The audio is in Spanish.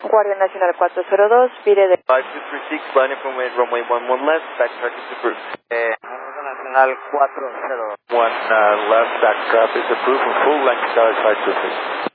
Guardia Nacional 402, pide de... 5236, landing from runway 11 left, backtrack is approved. Guardia Nacional 402. One left, backtrack is approved, and full length tower 526.